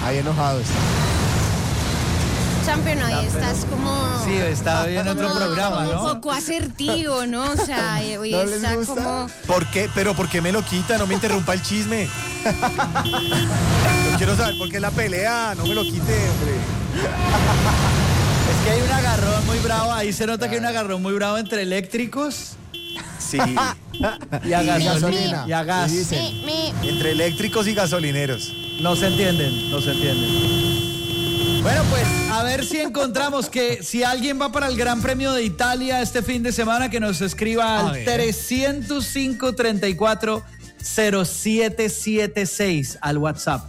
ahí enojados. Champion, hoy estás como... Sí, estaba en otro programa, ¿no? Un poco asertivo, ¿no? O sea, hoy ¿No les está gusta? como... ¿Por qué? ¿Pero por qué me lo quita? No me interrumpa el chisme. Yo quiero saber por qué la pelea. No me lo quite, hombre. Es que hay un agarrón muy bravo, ahí se nota que hay un agarrón muy bravo entre eléctricos Sí, y a gasolina. Y a gas. Sí, dicen. entre eléctricos y gasolineros. No se entienden. Bueno, pues a ver si encontramos que si alguien va para el Gran Premio de Italia este fin de semana, que nos escriba al 305-34-0776 al WhatsApp.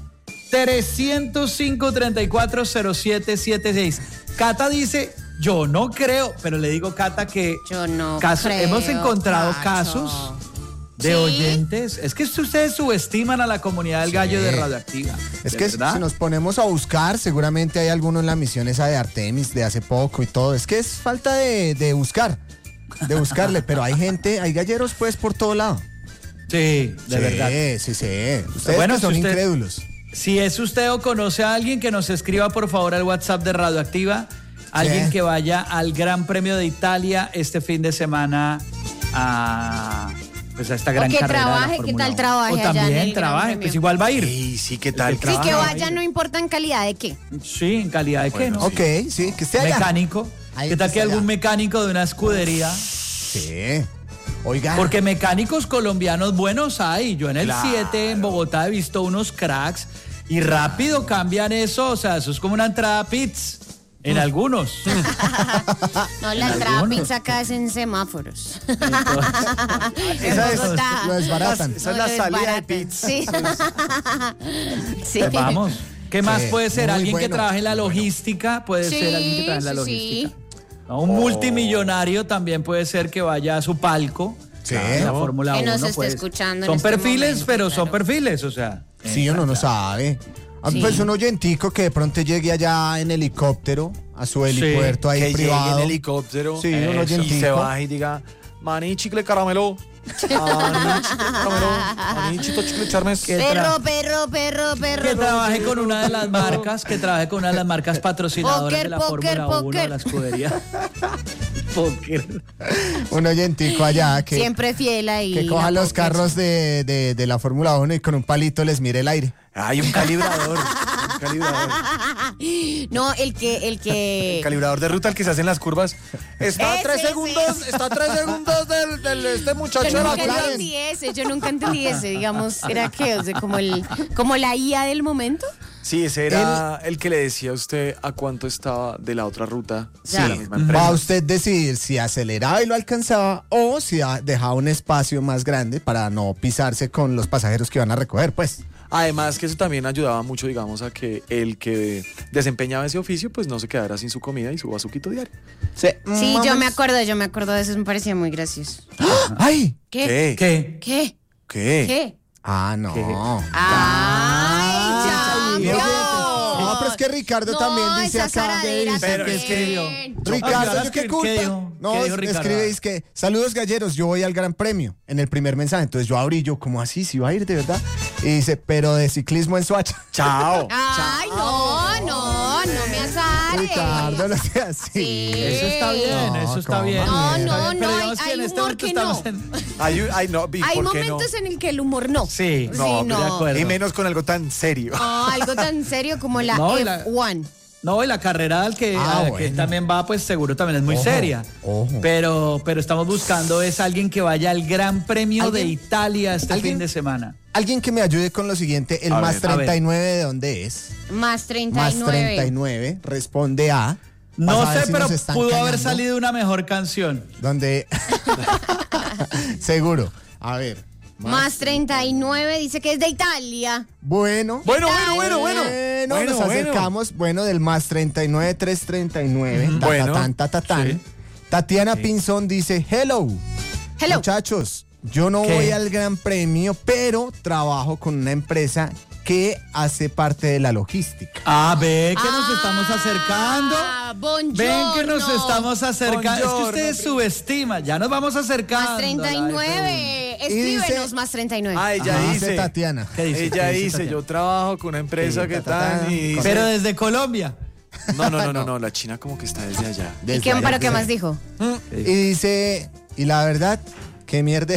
305-34-0776. Cata dice, yo no creo, pero le digo, Cata, que Yo no creo, hemos encontrado Cacho. casos de ¿Sí? oyentes. Es que ustedes subestiman a la comunidad del gallo de Radioactiva. Es ¿De que verdad? si nos ponemos a buscar, seguramente hay alguno en la misión esa de Artemis de hace poco y todo. Es que es falta de buscar, de buscarle, pero hay gente, hay galleros pues por todo lado. Sí, de verdad. Sí. Ustedes Bueno, que son si usted- incrédulos. Si es usted o conoce a alguien, que nos escriba por favor al WhatsApp de Radioactiva. Alguien que vaya al Gran Premio de Italia este fin de semana a esta gran O que carrera de la trabaje, ¿qué Fórmula tal 1. trabaje O allá en también el Gran trabaje, Premio? pues igual va a ir. Sí, sí, ¿qué tal? Sí, que trabaja, vaya, no importa en calidad de qué. Sí, en calidad de qué, Bueno, ¿no? Ok, sí, que esté allá. Mecánico. Ahí ¿Qué tal está que algún allá. mecánico de una escudería? Sí. Oiga. Porque mecánicos colombianos buenos hay. Yo en el Claro. 7 en Bogotá he visto unos cracks y rápido cambian eso. O sea, eso es como una entrada a pits en algunos. No, la entrada algunos. pizza acá es en semáforos. Esa es- Bogotá. Lo desbaratan. Esa es No, la lo salida de desbaratan. pits. Sí. Sí. Pues vamos. ¿Qué más Sí, puede ser? muy ¿Alguien que bueno. trabaje en la logística? Puede ser alguien que trabaje en la logística. No, un multimillonario también puede ser que vaya a su palco. Sí. En la Fórmula Que 1. nos esté pues. escuchando en Son este perfiles, momento, pero claro. son perfiles, o sea. Sí, uno no sabe. Ah, Sí. Pues un oyentico que de pronto llegue allá en helicóptero a su helipuerto ahí Que llegue privado. en helicóptero Sí, un y oyentico. se baje y diga, maní, chicle, caramelo. Maní, chicle, caramelo. Maní, chito, chicle, charmes. Perro. Que trabaje con una de las marcas, patrocinadoras de la Póker, Fórmula 1, póker. de la escudería. Póker. Un oyentico allá que, Siempre fiel ahí. que coja la los póker. carros de la Fórmula 1 y con un palito les mire el aire. Hay un calibrador. Un calibrador. No, el que... El calibrador de ruta, el que se hace en las curvas. Está a Ese, 3 segundos, ese. está a 3 segundos del este muchacho Yo de la nunca McLaren. entendí ese, digamos, era que, o sea, como la IA del momento. Sí, ese era el que le decía a usted a cuánto estaba de la otra ruta Ya. de la misma Va a empresa. usted decidir si aceleraba y lo alcanzaba o si dejaba un espacio más grande para no pisarse con los pasajeros que van a recoger, pues. Además que eso también ayudaba mucho, digamos, a que el que desempeñaba ese oficio pues no se quedara sin su comida y su bazuquito diario. Sí, yo me acuerdo de eso, me parecía muy gracioso. ¡Ay! ¿Qué? ¿Qué? ¿Qué? ¿Qué? ¿Qué? Ah, no. ¡Ay, Oye, champion! no, pero es que Ricardo también dice esa acá. zaradera Pero es que también. Ricardo, Ay, ¿yo qué ¿qué culpa? dijo? No, ¿Qué dijo Ricardo? escribéis que saludos galleros, yo voy al Gran Premio en el primer mensaje. Entonces yo abrí, yo, ¿cómo así? ¿Si va a ir de verdad? Y dice, pero de ciclismo en Soacha. Chao. Ay, no me azare. Ricardo, lo sé así. Sí. Eso está bien, No, eso está ¿cómo? bien. No, Está no, bien, pero no, digamos que hay en este humor momento que no. estamos en- Ay, no, ¿y Hay por qué no? momentos en el que el humor no. Sí, No, de acuerdo. Y menos con algo tan serio. Algo tan serio como la No, F1. No, y la carrera al que bueno. también va, pues seguro también es muy Ojo, seria. ojo. Pero estamos buscando es alguien que vaya al Gran Premio de ¿Alguien? Italia este ¿Alguien? fin de semana. Alguien que me ayude con lo siguiente, el A más ver, a ver. 39 ¿de dónde es? Más 39. Más 39 responde a. No Vas a ver sé, si pero nos están pudo haber cañando. salido una mejor canción. Donde. Seguro. A ver. Más 39 dice que es de Italia. Bueno. Bueno, Nos acercamos. Bueno, del más 39, 339. Bueno, Tatatán. sí. Tatiana Pinzón dice: Hello. Hello. Muchachos, yo no ¿Qué? voy al Gran Premio, pero trabajo con una empresa que hace parte de la logística. Ah, ve que nos estamos acercando. Buongiorno. Ven que nos estamos acercando. Es que Buongiorno, ustedes primo. subestiman. Ya nos vamos acercando. Más 39. escríbenos más 39. Ah, ella Ajá, dice. Tatiana. ¿Qué dice? Ella ¿Qué dice dice, Tatiana? yo trabajo con una empresa Sí, que ta. tal y dice- Pero desde Colombia. No, la China como que está desde allá. ¿Y qué, para qué más dijo? Y dice, y la verdad, qué mierda.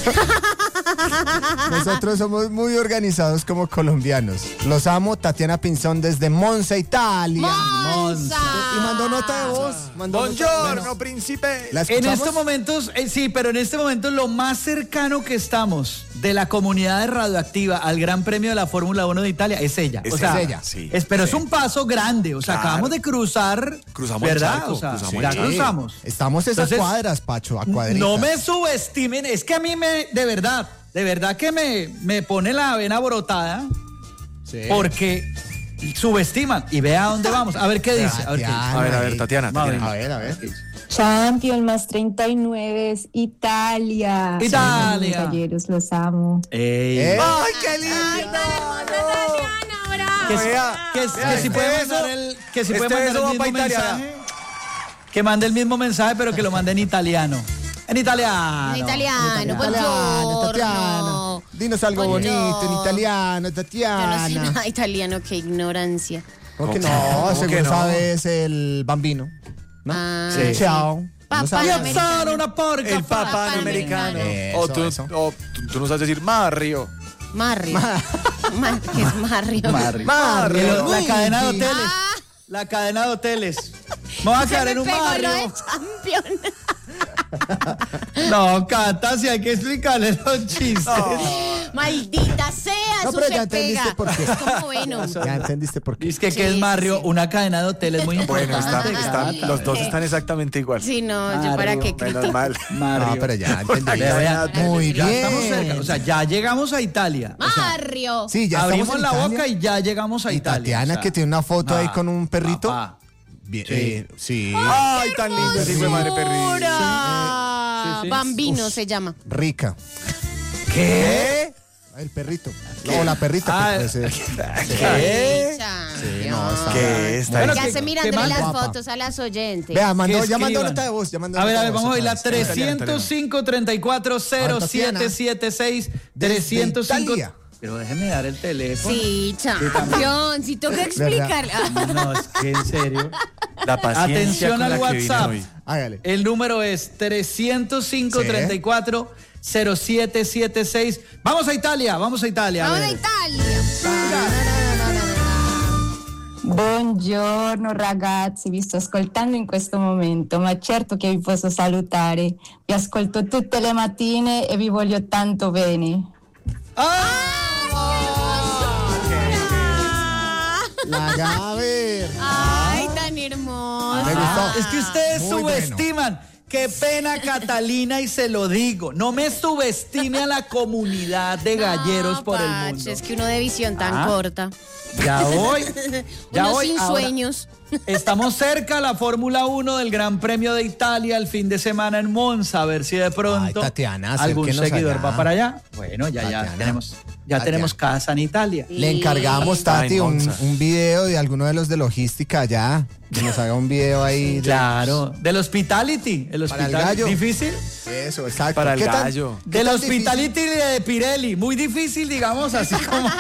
Nosotros somos muy organizados como colombianos. Los amo, Tatiana Pinzón desde Monza, Italia. ¡Monza! Y mandó nota de voz. Buongiorno, príncipe. ¿La En escuchamos? estos momentos, sí, pero en este momento lo más cercano que estamos de la comunidad de Radioactiva al Gran Premio de la Fórmula 1 de Italia es ella. Es ella. Sí. Pero es un paso grande, o sea, Claro. acabamos de cruzar, Cruzamos el ¿verdad? charco, O sea, cruzamos ya el charco. cruzamos. Estamos esas Entonces, cuadras, Pacho, a cuadritas. No me subestimen, es que a mí de verdad que me pone la vena brotada Sí. porque subestiman y vea a dónde vamos. A ver qué dice. A ver qué dice. A ver, Tatiana. A ver. Champion más 39 es Italia. Italia. Ay, galleros, los amo. Ey. ¡Ay, qué lindo! ¡Ay, tan hermosa Tatiana, bravo! Que si- Vea, que vea, si puede este mandar beso- que si este puede mandar beso el va mismo pa' Italia. mensaje. Que mande el mismo mensaje, pero que lo mande en italiano. En italiano. En italiano, Italiano, buongiorno. Tatiana. Dinos algo Buongiorno. bonito en italiano, Yo no sé Tatiana. nada italiano, qué ignorancia. ¿Por qué ¿Cómo no? que Seguro no? sabes el bambino. ¿No? Ah, Sí. Ciao. Papá ¿No sabes? americano. Sono una porca. El papá Papá americano. Eso, O tú no sabes decir Mario. Mario. ¿Qué es Mario? Mario. La cadena de Luigi. hoteles. La cadena de hoteles. Me voy a quedar Se en me un pegó lo de barrio. Champion. No, Cata, si hay que explicarle los chistes. Maldita sea, No, eso pero se ya entendiste pega. por qué. Es como Venom. Ya entendiste por qué. Es que Sí, ¿qué es Mario? sí. Una cadena de hoteles muy importante. Bueno, Cata. los dos están exactamente igual. Sí, no, yo para qué creo. Menos mal. Mario. No, pero ya entendí. Vea, Muy ya bien. estamos cerca. O sea, ya llegamos a Italia. O sea, Mario. Sí, ya estamos abrimos en la Italia. boca y ya llegamos a Y Italia. Tatiana, o sea. que tiene una foto ahí con un perrito. Papá. Bien, Sí. sí. Ay, tan lindo ese hijo de madre perrito. Pura. sí. Bambino se llama. Rica. ¿Qué? El perrito. O la perrita. Ah, que puede ser. ¿Qué? Sí, no, está- ¿Qué está Bueno, Ya ¿qué- se qué mirándole más? las Guapa. fotos a las oyentes. Vea, mandó, Que ya mandó escriban. nota de voz. Ya mandó A ver, nota a de ver, voz vamos a otra bailar vez. 305 34 0776 305. Italia. Pero déjeme dar el teléfono. Sí, champion. Si toca explicarle. No, es que en serio. La paciencia Atención con al la que vine WhatsApp. hoy. Hágale. El número es 305 34 0776. Vamos a Italia, vamos a Italia. Vamos a ver. Italia. Buongiorno ragazzi, vi sto ascoltando in questo momento, ma certo che vi posso salutare. Vi ascolto tutte le mattine e vi voglio tanto bene. La Gaber. Ay, tan hermoso. Me gustó. Es que ustedes Muy bueno. subestiman. Qué pena, Catalina, y se lo digo. No me subestime a la comunidad de galleros No, por el Pacho, mundo. Es que uno de visión tan Ah. corta. Ya voy. Ya Uno voy. sin Ahora, sueños. estamos cerca a la Fórmula 1 del Gran Premio de Italia el fin de semana en Monza. A ver si de pronto Ay, Tatiana, algún acérquenos seguidor allá. va para allá. Bueno, ya Tatiana. tenemos Tatiana. casa en Italia. Le encargamos, Tati, Ay, un Monza. video de alguno de los de logística allá. Que nos haga un video ahí. de- Claro, del hospitality. El Para el hospital gallo. difícil. Eso, exacto. Para el ¿Qué tan- gallo. qué Del tan hospitality de Pirelli. Muy difícil, digamos, así como.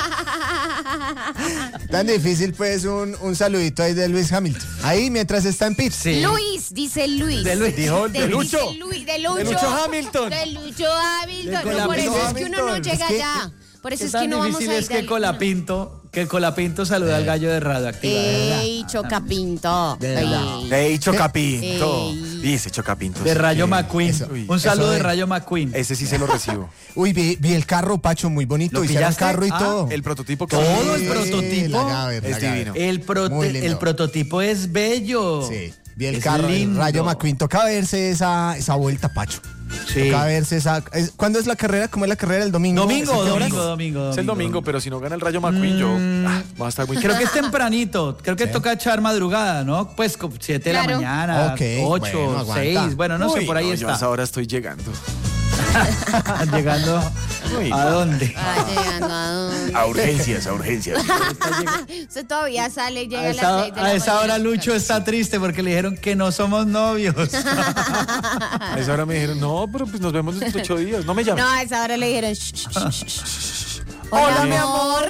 Tan difícil, pues, un saludito ahí de Luis Hamilton. Ahí, mientras está en pits. Sí. Luis, dice Luis. De Luis. Dijo de Lucho. Dice Luis, de Lucho. De Lucho Hamilton. De Lucho Hamilton. De No, por eso Colapinto es que uno no Hamilton. llega Es que- allá. Por eso Qué es que tan no vamos difícil a es ir que del- Colapinto saluda al gallo de Radioactiva. de verdad. Ey, Chocapinto. De verdad. Ey. Ey, Chocapinto. Ey. Dice Chocapinto. De sí Rayo que- McQueen. Eso. Uy, Un saludo eso de de- Rayo McQueen. Ese sí se lo recibo. Uy, vi el carro, Pacho, muy bonito. ¿Lo Hicieron pillaste? carro y Ah, todo. El prototipo que Todo el Sí, prototipo la Gaber, es la Gaber. divino. Muy lindo. El prototipo es bello. Sí, vi el Es carro, el lindo. Rayo McQueen. Toca verse esa vuelta, Pacho. Sí. Toca verse esa... ¿Cuándo es la carrera? ¿Cómo es la carrera? ¿El domingo? Domingo, ¿Es el domingo. Es el domingo, pero si no gana el Rayo McQueen, yo voy a estar muy Creo que es tempranito. Creo que toca echar madrugada, ¿no? Pues 7 de la Claro. mañana, Ok, 8, bueno, aguanta. 6. Bueno, no sé, Uy, por ahí no, está. Yo a esa hora estoy llegando. Llegando Uy, ¿A dónde? Llegando a dónde. a urgencias. Usted todavía sale y llega a las 6 de la A esa hora mañana. Lucho está triste porque le dijeron que no somos novios. A esa hora me dijeron, no, pero pues nos vemos dentro de 8 días. No me llames. No, a esa hora le dijeron. "Shh, shh, shh, shh, shh". Hola, mi amor.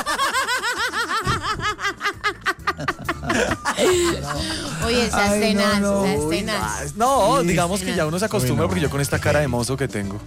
Oye, esa Ay, escena, no, esa Uy, escena. no, digamos que ya uno se acostumbra porque yo con esta cara de mozo que tengo.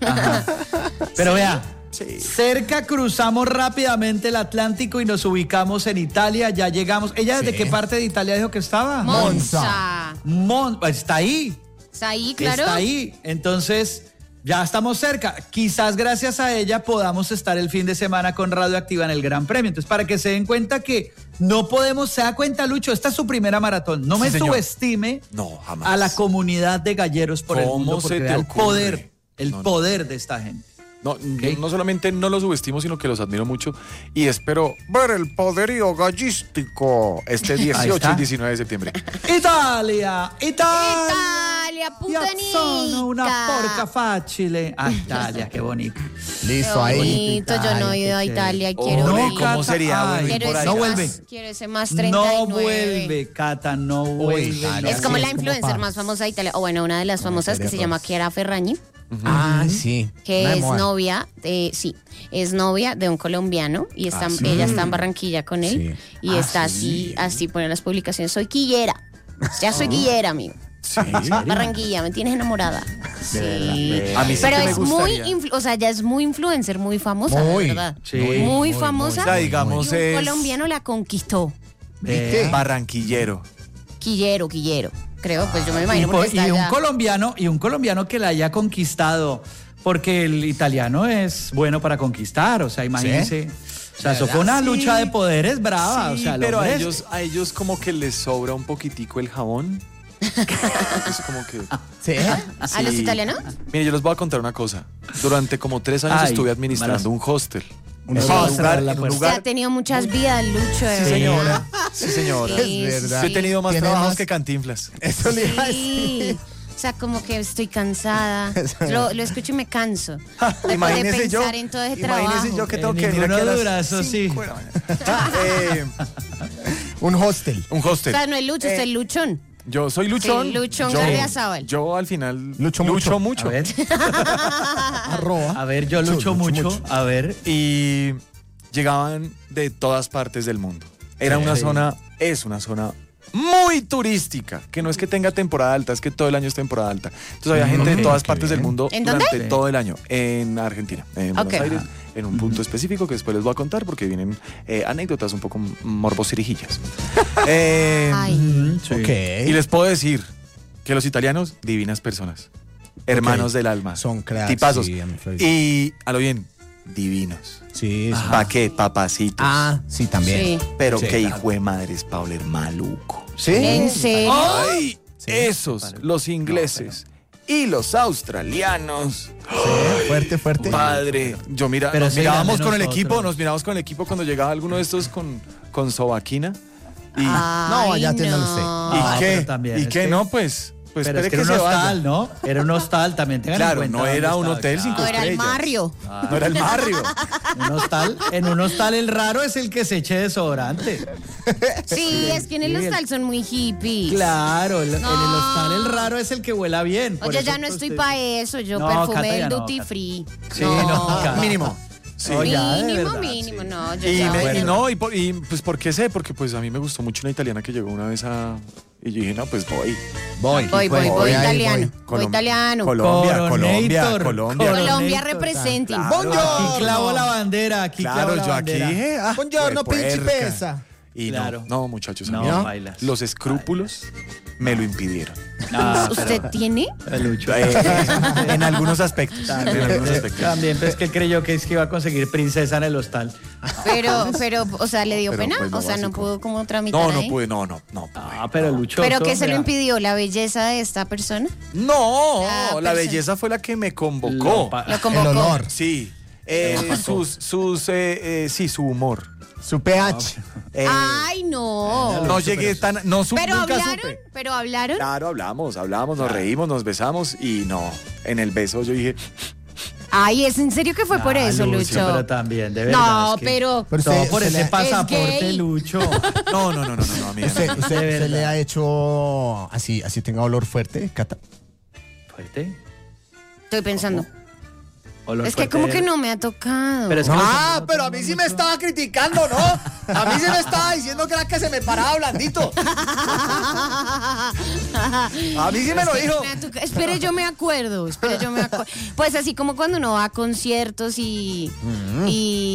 Pero vea, Sí. cerca cruzamos rápidamente el Atlántico y nos ubicamos en Italia. Ya llegamos. ¿Ella desde qué parte de Italia dijo que estaba? Monza. Está ahí. Está ahí, claro. Está ahí. Entonces, ya estamos cerca. Quizás gracias a ella podamos estar el fin de semana con Radioactiva en el Gran Premio. Entonces, para que se den cuenta que no podemos, se da cuenta, Lucho, esta es su primera maratón. No Sí, me señor. subestime No, jamás. a la comunidad de galleros por el ¿Cómo mundo, se porque te vea el ocurre? poder, poder de esta gente. No, yo no solamente no los subestimo, sino que los admiro mucho y espero ver el poderío gallístico este 18 está. y 19 de septiembre. Italia, Italia, Sono una porca facile. Ah, Italia, qué bonito. Listo, ahí. Bonito, yo no he ido a Italia y quiero No, ir. ¿cómo sería? Ay, Bueno, ir Quiero por ese ahí. no más- vuelve. Quiero ese más 39. No vuelve, Cata, no vuelve. Italia. Es como Sí, la es como influencer pa- más famosa de Italia, o bueno, una de las famosas que se llama Chiara Ferragni, Ah, sí. que Una de es moda. novia es novia de un colombiano y ella está en Barranquilla con él y está así pone las publicaciones, soy quillera, ya soy quillera, amigo. Barranquilla, me tienes enamorada. Sí. A mí sí Pero que me es muy, gustaría. o sea, ya es muy influencer, muy famosa, Muy, ¿verdad? sí. Muy famosa. O sea, digamos, y un es colombiano la conquistó. Eh, barranquillero. Quillero. Creo, pues yo me imagino porque está allá. un colombiano que la haya conquistado, porque el italiano es bueno para conquistar, o sea, imagínense. O sea, eso fue una Sí. lucha de poderes brava, Sí, o sea, el pero hombre es- a ellos como que les sobra un poquitico el jabón. Es como que... ¿Sí? ¿A los Sí. italianos? Mire, yo les voy a contar una cosa. Durante como 3 años Ay, estuve administrando malas. un hostel. Un En hostel, un lugar, la en un puerta. Se ha lugar. tenido muchas vidas, Lucho, de Sí, verdad. señora. Sí, señora. Sí, Es verdad. Yo he tenido más Tiene trabajos más- que Cantinflas. Eso le iba a decir. Sí. O sea, como que estoy cansada. Lo escucho y me canso. De Imagínese yo. pensar en todo ese trabajo. Imagínese yo que tengo que venir Ninguno aquí a las dura, eso sí. 5 de la mañana. Un hostel. Un O hostel. sea, no es Lucho, usted es Luchón. Yo soy luchón. Sí, luchón yo, Gardiazabal. yo al final Lucho mucho. A ver, Arroba. a ver, yo lucho mucho. A ver. Y llegaban de todas partes del mundo. Era una Sí. zona, es una zona muy turística, que no es que tenga temporada alta, es que todo el año es temporada alta. Entonces había gente de todas qué partes del bien. mundo ¿En dónde? durante todo el año, en Argentina, en Buenos Ok. Aires, en un punto específico que después les voy a contar porque vienen anécdotas un poco morbosirijillas. Ay. Sí. Ok. Y les puedo decir que los italianos, divinas personas, hermanos del alma, Son cracks, tipazos, sí, I'm afraid. y a lo bien, divinos. Sí, sí. ¿Pa' qué? Papacitos. Ah, sí, también. Sí. Pero Sí, qué claro. hijo de madre es pa' oler maluco. ¿Sí? ¿En serio? ¡Ay! Esos, los ingleses y los australianos. Sí, fuerte, fuerte. Padre, yo Pero nos sí, mirábamos grande con el nosotros. equipo, nos mirábamos con el equipo cuando llegaba alguno de estos con sobaquina. Y, No, Ay, ya atiéndalo no. usted. ¿y Ah, qué? pero también ¿Y es qué? que- No, pues Pero es espere que que era se un vaya. hostal, ¿no? Era un hostal, también tengan en Claro, cuenta no dónde era un estaba, hotel claro. 5 No, era el estrellas. Mario. No era el barrio. En un hostal el raro es el que se eche desodorante. Sí, es que en el Sí, hostal son muy hippies. Claro, en el No. hostal el raro es el que huela bien. por Oye, eso, ya no pues, estoy usted- para eso. Yo No, perfume Cata, ya del no, duty Cata. free. Sí, no, Cata. Mínimo. Sí. Oh, ya, de mínimo, verdad, mínimo, sí. no. Yo Y, ya me- y bueno. no, y pues ¿por qué sé? Porque pues a mí me gustó mucho una italiana que llegó una vez a... Y yo dije, no, pues voy. Voy. Voy ahí, italiano. Voy Colom- italiano. Colombia, Coronator. Colombia. Colombia Coronator, representing. Aquí clavo la bandera, aquí clavo Claro, la yo aquí bandera. dije, Buongiorno, puerca. principessa. Y Claro. no, muchachos, No, a mí no. bailas. Los escrúpulos me lo impidieron. Ah, ¿Usted tiene? pero Lucho. En algunos aspectos. En algunos aspectos. También, pues que él creyó que es que iba a conseguir princesa en el hostal. Pero, o sea, ¿le dio Pero, pena? pues, lo O sea, no básico. pudo como tramitar No, no ahí? pude, no. Ah, pero Lucho. ¿Pero qué se lo vea, impidió? ¿La belleza de esta persona? No, La la persona. belleza fue la que me lo convocó. pa- Lo convocó. El honor. Sí. Su humor. Su pH. Ay, no. No llegué tan... No Pero nunca hablaron, supe. pero hablaron. Claro, hablamos, nos reímos, nos besamos y no. En el beso yo dije, Ay, ¿es en serio que fue por eso, Lucho? Pero también, de verdad. No, es que pero... todo por ese ¿Es pasaporte, gay? Lucho. No, amiga. ¿Usted le ha hecho así tenga olor fuerte, Cata? ¿Fuerte? Estoy pensando. Olor Es que fuerte como de- que no me ha tocado. Pero es que Pero a mí sí me estaba criticando, ¿no? A mí sí me estaba diciendo que era que se me paraba blandito. A mí sí me lo dijo. Espere, yo me acuerdo. Pues así como cuando uno va a conciertos y